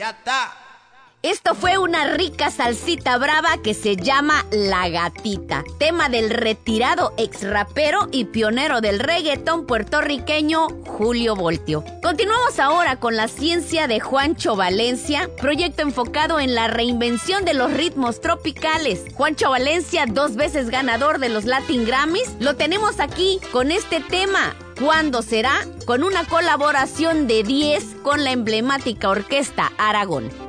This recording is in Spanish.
bachata. Esto fue una rica salsita brava que se llama La Gatita, tema del retirado ex rapero y pionero del reggaetón puertorriqueño Julio Voltio. Continuamos ahora con La Ciencia de Juancho Valencia, proyecto enfocado en la reinvención de los ritmos tropicales. Juancho Valencia, 2 veces ganador de los Latin Grammys, lo tenemos aquí con este tema, ¿Cuándo será?, con una colaboración de 10 con la emblemática orquesta Aragón.